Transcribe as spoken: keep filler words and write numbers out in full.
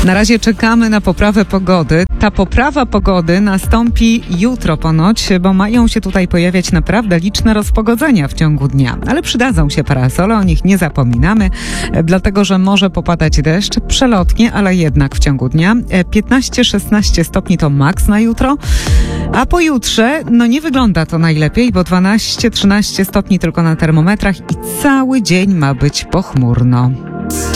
Na razie czekamy na poprawę pogody. Ta poprawa pogody nastąpi jutro ponoć, bo mają się tutaj pojawiać naprawdę liczne rozpogodzenia w ciągu dnia. Ale przydadzą się parasole, o nich nie zapominamy, dlatego że może popadać deszcz przelotnie, ale jednak w ciągu dnia. piętnaście szesnaście stopni to maks na jutro, a pojutrze no nie wygląda to najlepiej, bo dwanaście trzynaście stopni tylko na termometrach i cały dzień ma być pochmurno.